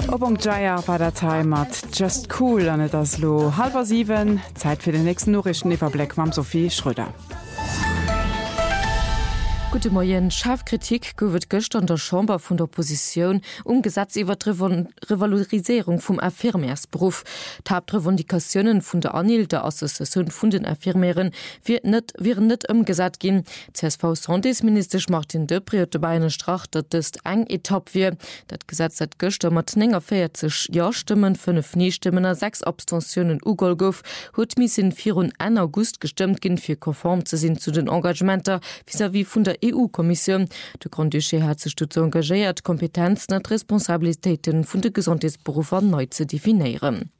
Obong Jaya war der Time mat just cool an das Lo 6:30. Zeit für den nächsten Nachrichten über Black Mam Sophie Schröder. Gute Morgen. Scharfkritik gowet gëcht an der Chamber vun der Opposition Gesetz iwwer Revalorisierung vum Affirmiersberuf. Tabtrevendikationen vun der Anil der Assoziation vun den Affirmieren wären net ëmgesat gin. CSV Sondesminister Martin Döpri hat dabei eine Strach, dat ist eng Etapp wie. Dat Gesetz hat gëcht mat 40 Ja-Stimmen, 5 Nee-Stimmen a 6 Abstentionen ugol gouf, huet mis in 4 August gestimmt gin fir konform ze sinn zu den Engagementer vis-à-vis vun der EU-Kommission. De Grand Duché hat sich dazu engagiert, Kompetenzen und Responsabilitäten vun de Gesundheitsberufer neu zu definieren.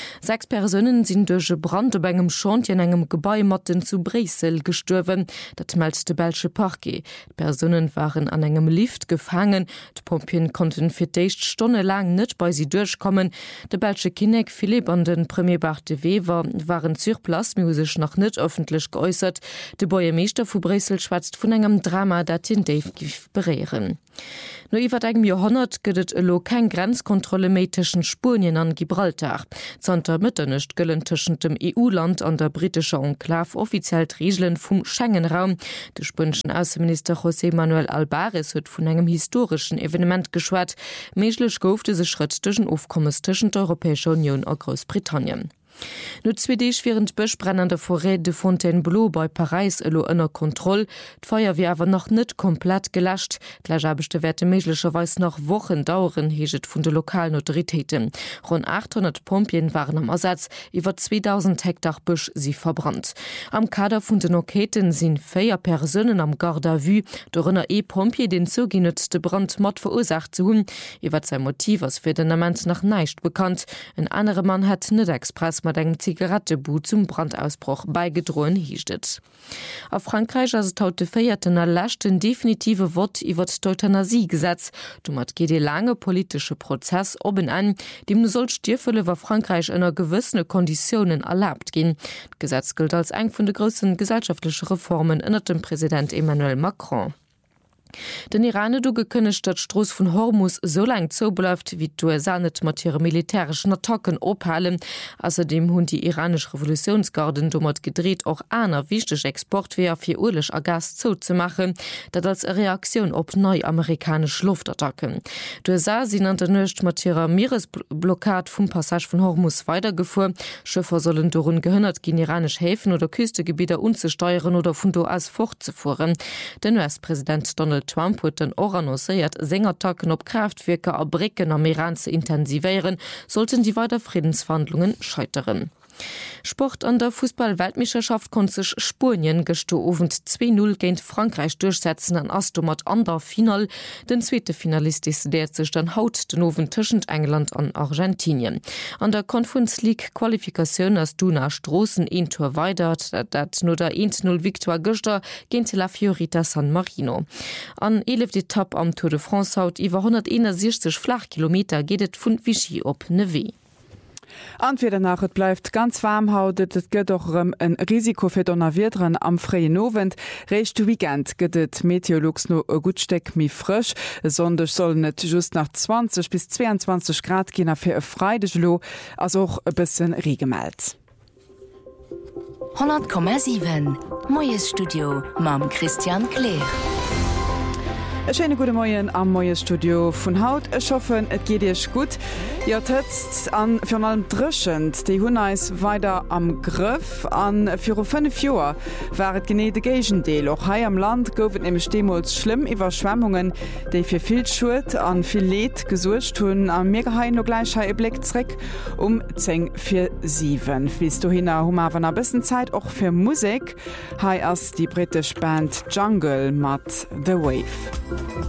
6 Personen sind durch Brand op engem Chantier in engem Gebäumatten zu Bresel gestorben. Dat meldet de Belsche Parquet. Personen waren an engem Lift gefangen. Die Pompien konnten für 8 Stunden lang nicht bei sie durchkommen. Der Belsche Kinnek Philipp und den Premier de Wever waren sur place, musisch noch nicht öffentlich geäußert. Der Bürgermeister von Bresel schwatzt von engem Drama, dat den Dave gif berehren. No iwwer engem Jahrhundert gëtt lo kein Grenzkontrolle méi tschen Spurien an Gibraltar. Zonter Mëtternecht gëllen tschen dem EU-Land an der britischer Enklav offiziell Riegelen vum Schengen-Raum. De spënschen Außenminister José Manuel Albares huet vun engem historischen Evenement geschwat. Meiglech goufte se Schritt tschen Ofkommes tschen der Europäischer Union a Großbritannien. No Zwedech während Böschbrennende Forêt de Fontainebleau bei Paris elo ënner Kontroll. D'Feuer wie awer noch net komplett gelascht. Gleichbechte Werte meiglecherweis noch Wochen dauern, heget vun de lokalen Autoritäten. Rund 800 Pompien waren am Ersatz, iwwer 2000 Hektar Busch sie verbrannt. Am Kader vun den Oketen sinn 4 Personen am Garde à vue, dorënner Pompier den zogenützte Brand mat verursacht zu hunn. Iwer sein Motiv as fir den Moment nach neicht bekannt. Ein anderer Mann hat net Express mat eng Zigarettebu zum Brandausbruch beigedrohen hiechtet. Auf Frankreich as taute feierten erlächten definitive Wort iwwer d'Euthanasie-Gesetz. Du mat geht de lange politische Prozess oben an, dem soll Stierfülle war Frankreich ënner gewissene Konditionen erlaubt gin. Gesetz gilt als eng vun de großen gesellschaftliche Reformen ënnert dem Präsident Emmanuel Macron. Den Irane du gekënnecht dat Stroß vun Hormus so lang zobläuft, wie du net mat ihre militärischen Attacken ophalen. Außerdem hunn die iranisch Revolutionsgarden dummert gedreht auch aner wichtech Exportwehr fir Urlech a Gas zozumachen, dat als Reaktion op neu amerikasch Luftattacken. USA sie nannte nøcht mat ihrer Meeresblockad vum Passage von Hormus weitergefuhr. Schiffer sollen dorun gehënnert gin iranisch Häfen oder Küstegebieter unzusteuern oder vun do as fortzufuhren. Den US-Präsident Donald Trump huet den Oranoiert Sängertacken op Kraftwerke a Brecken am Iran ze intensivieren, sollten die weiter Friedensverhandlungen scheitern. Sport an der Fußball-Weltmeisterschaft kon sech Spurien gestoovent 2:0 géint Frankreich durchsetzen an Astomat an der Final. Den zweite Finalist is der sech dann haut den Owen tschend England an Argentinien. An der Conference League Qualifikation as Duna Strossen 1 Tor weitert, dat no der 1:0 Victoire Göster géint La Fiorita San Marino. An 11 Etappe am Tour de France haut iwwer 161 Flachkilometer gehtt vun Vichy op Neve. Anfir nach et bleibt ganz warm hautet, et gëtt doch ein Risiko fir Donnerwirdren am freien Novent. Recht du Weekend gëtt Meteorologs no e gutsteck mi frisch, sondech soll net just nach 20 bis 22 Grad ginner fir e Freidelo, as och e bisssen Regemeld. 100,7 Moies Studio mam Christian Kleer. Schöne gute Morgen am Moies Studio vun Haut. Ich hoffe, et geht Dich gut. Ihr tëtzt an für allem drschend. Die Hunna ist weiter am Griff. An 5 Joer waret gene de Gegendeel. Auch hier am Land goufet nämlich Demos schlimm Überschwemmungen, die für viel Schuld an viel Leid gesucht hun. Am Megahain no gleich e Blick zurück 10:07. Bis du hin haben wir ein bisschen Zeit auch für Musik. Hier ist die britische Band Jungle mit The Wave.